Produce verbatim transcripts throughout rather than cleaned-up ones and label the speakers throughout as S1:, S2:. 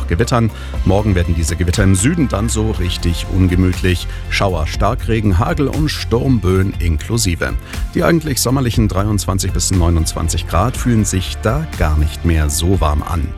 S1: Gewittern. Morgen werden diese Gewitter im Süden dann so richtig ungemütlich. Schauer, Starkregen, Hagel und Sturmböen inklusive. Die eigentlich sommerlichen dreiundzwanzig bis neunundzwanzig Grad fühlen sich da gar nicht mehr so warm an.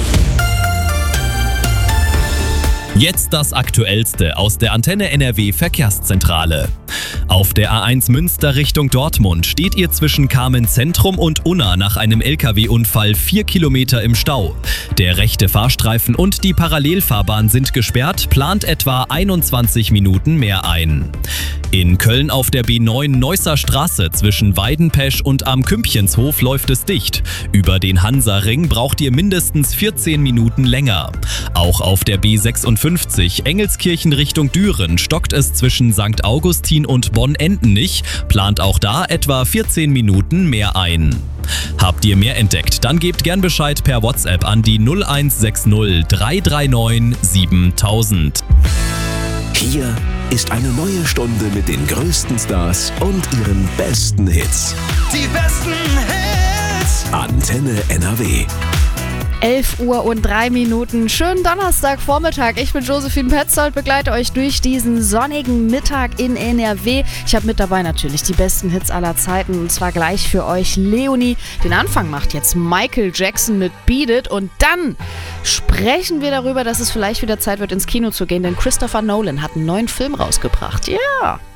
S2: Jetzt das Aktuellste aus der Antenne N R W Verkehrszentrale. Auf der A eins Münster Richtung Dortmund steht ihr zwischen Kamen Zentrum und Unna nach einem L K W-Unfall vier Kilometer im Stau. Der rechte Fahrstreifen und die Parallelfahrbahn sind gesperrt, plant etwa einundzwanzig Minuten mehr ein. In Köln auf der B neun Neusser Straße zwischen Weidenpesch und am Kümpchenshof läuft es dicht. Über den Hansaring braucht ihr mindestens vierzehn Minuten länger. Auch auf der B sechsundfünfzig Engelskirchen Richtung Düren stockt es zwischen Sankt Augustin und Bonn-Endenich, plant auch da etwa vierzehn Minuten mehr ein. Habt ihr mehr entdeckt? Dann gebt gern Bescheid per WhatsApp an die null eins sechs null drei drei neun siebentausend.
S3: Hier ist eine neue Stunde mit den größten Stars und ihren besten Hits.
S4: Die besten Hits.
S3: Antenne N R W.
S5: elf Uhr und drei Minuten. Schönen Donnerstagvormittag. Ich bin Josephine Petzold, begleite euch durch diesen sonnigen Mittag in N R W. Ich habe mit dabei natürlich die besten Hits aller Zeiten und zwar gleich für euch Leonie. Den Anfang macht jetzt Michael Jackson mit Beat It und dann sprechen wir darüber, dass es vielleicht wieder Zeit wird, ins Kino zu gehen, denn Christopher Nolan hat einen neuen Film rausgebracht. Ja.